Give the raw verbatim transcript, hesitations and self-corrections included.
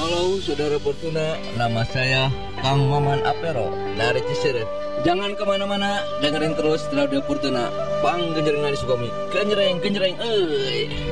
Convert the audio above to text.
Halo Saudara Fortuna, nama saya Kang Maman Apero dari Ciseret. Jangan kemana-mana, dengerin terus Radio Fortuna. Pang genjreng nari Sukami, genjreng genjreng, eh.